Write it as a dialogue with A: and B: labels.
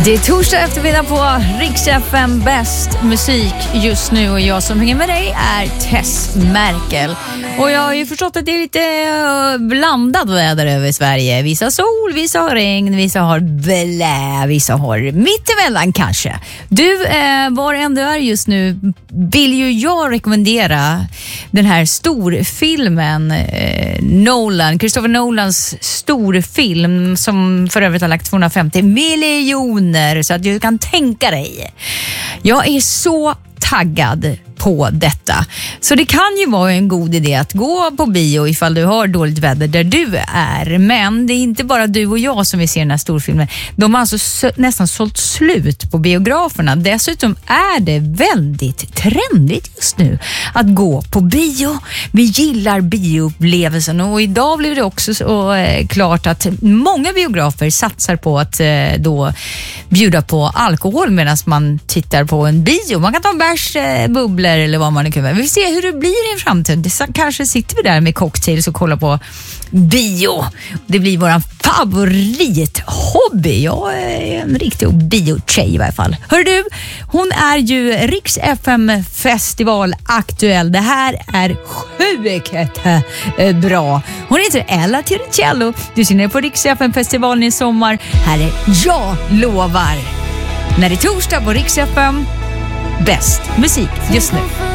A: Det är torsdag eftermiddag på Rix FM, bäst musik just nu, och jag som hänger med dig är Tess Merkel. Och jag har ju förstått att det är lite blandat väder över Sverige. Vissa sol, vissa har regn, vissa har blä, vissa har mittemellan kanske. Du, var än du är just nu vill ju jag rekommendera den här storfilmen Christopher Nolans storfilm, som för övrigt har lagt 250 miljoner, så att du kan tänka dig. Jag är så taggad på detta. Så det kan ju vara en god idé att gå på bio ifall du har dåligt väder där du är. Men det är inte bara du och jag som vill se den här storfilmen. De har alltså nästan sålt slut på biograferna. Dessutom är det väldigt trendigt just nu att gå på bio. Vi gillar bioupplevelsen, och idag blev det också så klart att många biografer satsar på att då bjuda på alkohol medan man tittar på en bio. Man kan ta en bärs, bubblor eller vad man kan. Vi får se hur det blir i framtiden. Kanske sitter vi där med cocktails och kollar på bio. Det blir våran favorithobby. Jag är en riktig bio-tjej i varje fall. Hör du, hon är ju Rix FM festival aktuell. Det här är sjukt bra. Hon heter Ella Tiricello. Du ser ner på Rix FM festivalen i sommar. Här är Jag lovar. När det är torsdag på Rix FM, bäst musik just nu.